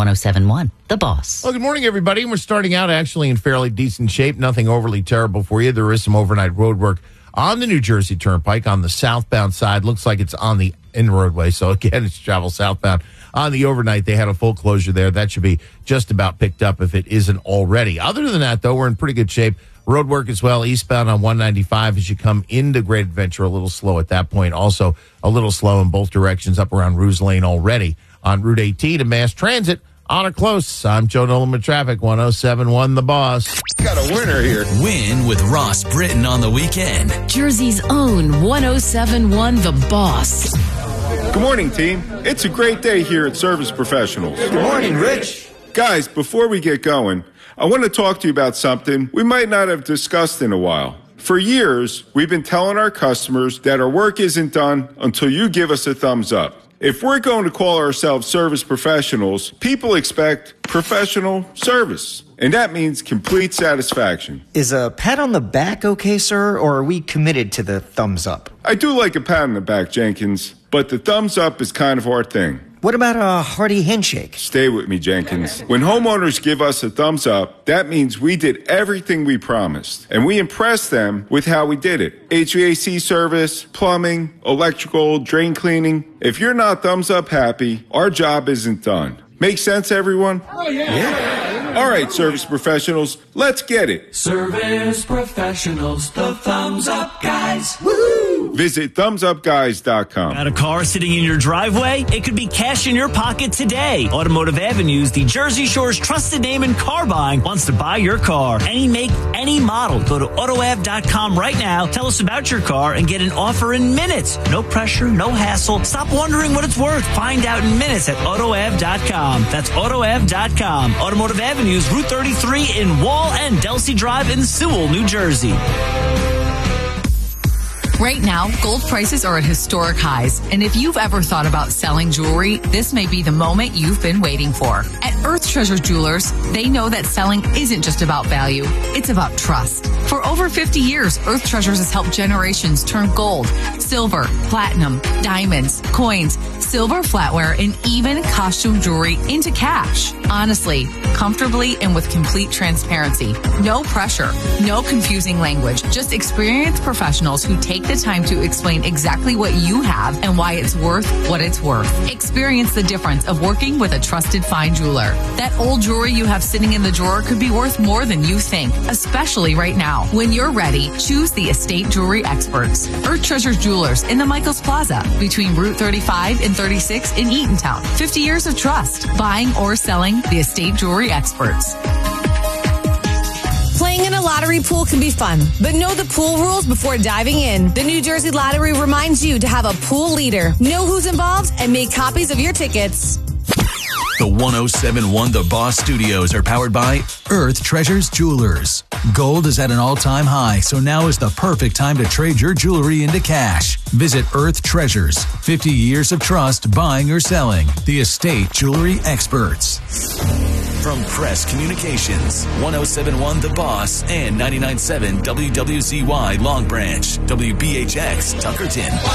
1071 The Boss. Well, good morning, everybody. We're starting out actually in fairly decent shape. Nothing overly terrible for you. There is some overnight road work on the New Jersey Turnpike on the southbound side. Looks like it's on the in roadway. So, again, it's travel southbound. On the overnight, they had a full closure there. That should be just about picked up if it isn't already. Other than that, though, we're in pretty good shape. Road work as well, eastbound on 195 as you come into Great Adventure, a little slow at that point. Also, a little slow in both directions up around Ruse Lane already. On Route 18 and Mass Transit, on or close. I'm Joe Nolan with Traffic, 1071 The Boss. Got a winner here. Win with Ross Britton on the weekend. Jersey's own 1071 The Boss. Good morning, team. It's a great day here at Service Professionals. Good morning, Rich. Guys, before we get going, I want to talk to you about something we might not have discussed in a while. For years, we've been telling our customers that our work isn't done until you give us a thumbs up. If we're going to call ourselves service professionals, people expect professional service. And that means complete satisfaction. Is a pat on the back okay, sir, or are we committed to the thumbs up? I do like a pat on the back, Jenkins, but the thumbs up is kind of our thing. What about a hearty handshake? Stay with me, Jenkins. When homeowners give us a thumbs up, that means we did everything we promised. And we impressed them with how we did it. HVAC service, plumbing, electrical, drain cleaning. If you're not thumbs up happy, our job isn't done. Make sense, everyone? Oh, yeah. All right, service professionals, let's get it. Service professionals, the thumbs up guys. Woo! Visit thumbsupguys.com. Got a car sitting in your driveway? It could be cash in your pocket today. Automotive Avenues, the Jersey Shore's trusted name in car buying, wants to buy your car. Any make, any model. Go to AutoAv.com right now. Tell us about your car and get an offer in minutes. No pressure, no hassle. Stop wondering what it's worth. Find out in minutes at AutoAv.com. That's AutoAv.com. Automotive Avenues, Route 33 in Wall and Delsey Drive in Sewell, New Jersey. Right now, gold prices are at historic highs, and if you've ever thought about selling jewelry, this may be the moment you've been waiting for. At Earth Treasure Jewelers, they know that selling isn't just about value, it's about trust. For over 50 years, Earth Treasures has helped generations turn gold, silver, platinum, diamonds, coins, silver flatware, and even costume jewelry into cash. Honestly, comfortably, and with complete transparency. No pressure, no confusing language, just experienced professionals who take the time to explain exactly what you have and why it's worth what it's worth. Experience the difference of working with a trusted fine jeweler. That old jewelry you have sitting in the drawer could be worth more than you think, especially right now. When you're ready, choose the Estate Jewelry Experts. Earth Treasure Jewelers in the Michaels Plaza between Route 35 and 36 in Eatontown. 50 years of trust. Buying or selling, the Estate Jewelry Experts. Playing in a lottery pool can be fun, but know the pool rules before diving in. The New Jersey Lottery reminds you to have a pool leader, know who's involved, and make copies of your tickets. The 1071 The Boss Studios are powered by Earth Treasures Jewelers. Gold is at an all-time high, so now is the perfect time to trade your jewelry into cash. Visit Earth Treasures. 50 years of trust buying or selling. The Estate Jewelry Experts. From Press Communications, 1071 The Boss and 99.7 WWZY Long Branch, WBHX Tuckerton.